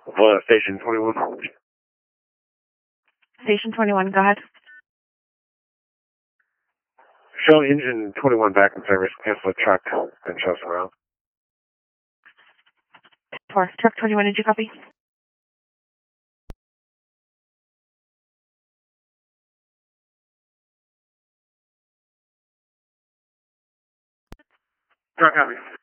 Station 21. Station 21, go ahead. Show engine 21 back in service. Cancel the truck and show us around. Truck 21, did you copy? Truck copy.